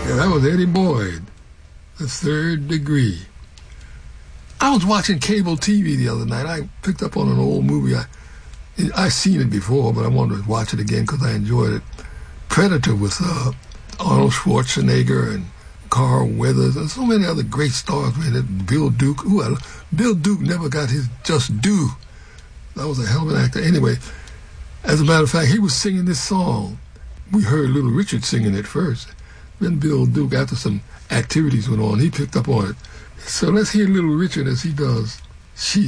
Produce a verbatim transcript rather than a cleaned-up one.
Yeah, that was Eddie Boyd, The Third Degree. I was watching cable T V the other night. I picked up on an old movie. I I seen it before, but I wanted to watch it again because I enjoyed it. Predator with uh, Arnold Schwarzenegger and Carl Weathers and so many other great stars in it. Bill Duke. Ooh, I, Bill Duke never got his just due. That was a hell of an actor. Anyway, as a matter of fact, he was singing this song. We heard Little Richard singing it first. Then Bill Duke, after some activities went on, he picked up on it. So let's hear Little Richard as he does She's